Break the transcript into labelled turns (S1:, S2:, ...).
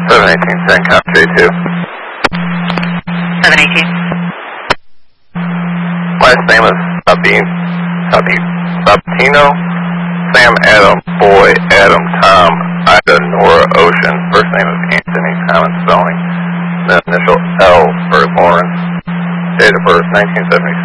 S1: 718, send cop J2.
S2: 718.
S1: Last name is Sabino, Sam, Adam, Boy, Adam, Tom, Ida, Nora, Ocean. First name is Anthony, common spelling. The initial L for Lawrence. Date of birth, 1972.